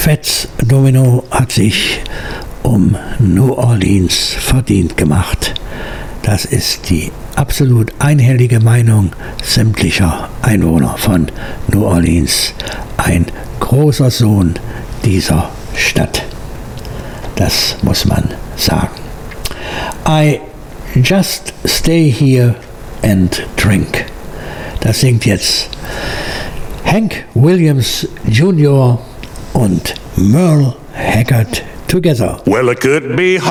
Fats Domino hat sich um New Orleans verdient gemacht. Das ist die absolut einhellige Meinung sämtlicher Einwohner von New Orleans. Ein großer Sohn dieser Stadt. Das muss man sagen. I just stay here and drink. Das singt jetzt Hank Williams Jr. und Merle Haggard together. Well, it could be hard.